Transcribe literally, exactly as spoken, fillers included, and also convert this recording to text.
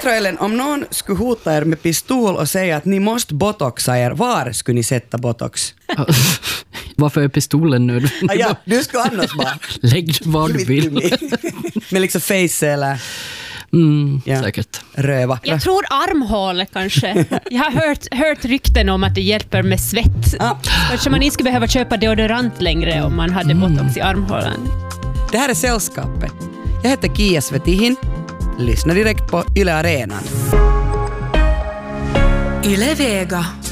Petra och Ellen, om någon skulle hota er med pistol och säga att ni måste botoxa er, var skulle ni sätta botox? Varför är pistolen nu? Ah, ja, du skulle annars bara... Lägg vad du vill. Med liksom face eller... Mm, ja. Säkert. Röva. Jag tror armhål kanske. Jag har hört, hört rykten om att det hjälper med svett. Ah. Kanske man inte skulle behöva köpa deodorant längre om man hade botox i armhålan. Det här är Sällskapet. Jag heter Kia Svetihin. Lyssna direkt på Yle Arenan. Yle Vega.